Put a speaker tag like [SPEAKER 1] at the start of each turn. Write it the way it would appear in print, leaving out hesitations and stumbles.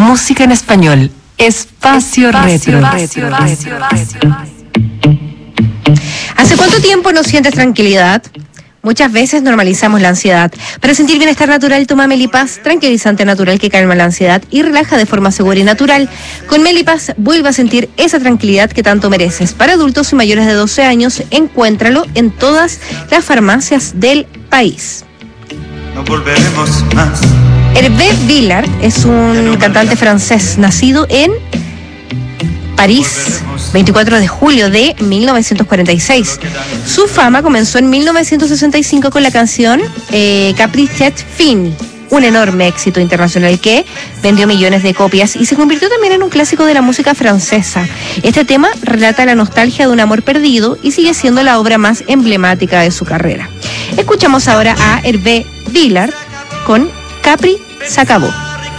[SPEAKER 1] Música en español. Espacio Retro.
[SPEAKER 2] ¿Hace cuánto tiempo no sientes tranquilidad? Muchas veces normalizamos la ansiedad. Para sentir bienestar natural, toma Melipaz, tranquilizante natural que calma la ansiedad y relaja de forma segura y natural. Con Melipaz, vuelve a sentir esa tranquilidad que tanto mereces. Para adultos y mayores de 12 años, encuéntralo en todas las farmacias del país.
[SPEAKER 3] No volveremos más.
[SPEAKER 2] Hervé Villard es un cantante francés nacido en París, 24 de julio de 1946. Su fama comenzó en 1965 con la canción Caprichet Fin, un enorme éxito internacional que vendió millones de copias y se convirtió también en un clásico de la música francesa. Este tema relata la nostalgia de un amor perdido y sigue siendo la obra más emblemática de su carrera. Escuchamos ahora a Hervé Villard con Capri se acabó.